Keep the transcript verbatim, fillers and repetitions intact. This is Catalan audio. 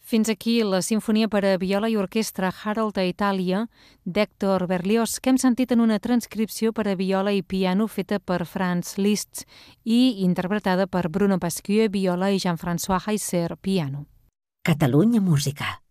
Fins aquí la sinfonia per a viola i orquestra Harold a Itàlia d'Hector Berlioz, que hem sentit en una transcripció per a viola i piano feta per Franz Liszt i interpretada per Bruno Pasquier, viola, i Jean-François Heisser, piano. Catalunya Música.